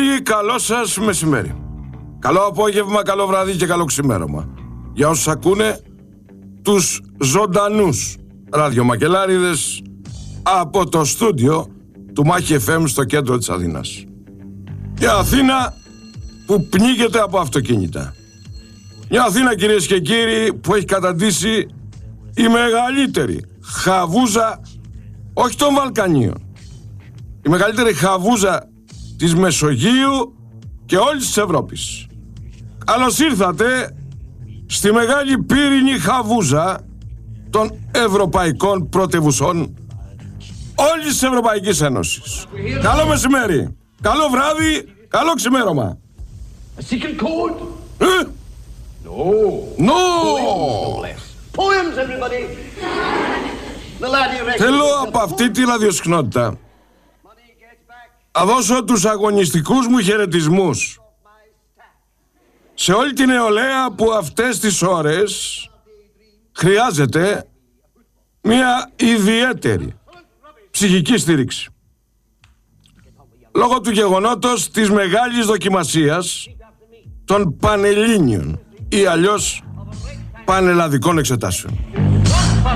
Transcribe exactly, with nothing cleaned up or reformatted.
Πολύ καλό σας μεσημέρι. Καλό απόγευμα, καλό βράδυ και καλό ξημέρωμα. Για όσους ακούνε τους ζωντανούς ραδιομακελάριδες από το στούντιο του Μάχη εφ εμ στο κέντρο της Αθήνας. Η Αθήνα που πνίγεται από αυτοκίνητα. Μια Αθήνα, κυρίες και κύριοι, που έχει καταντήσει η μεγαλύτερη χαβούζα, όχι των Βαλκανίων, η μεγαλύτερη χαβούζα της Μεσογείου και όλης της Ευρώπης. Καλώς ήρθατε στη μεγάλη πύρινη χαβούζα των ευρωπαϊκών πρωτευουσών όλης της Ευρωπαϊκής Ένωσης. Καλό μεσημέρι, καλό βράδυ, καλό ξημέρωμα. Ε? No! Poems, everybody! Θέλω από αυτή τη ραδιοσυχνότητα να δώσω τους αγωνιστικούς μου χαιρετισμούς σε όλη την νεολαία που αυτές τις ώρες χρειάζεται μια ιδιαίτερη ψυχική στήριξη. Λόγω του γεγονότος της μεγάλης δοκιμασίας των πανελλήνιων ή αλλιώς πανελλαδικών εξετάσεων.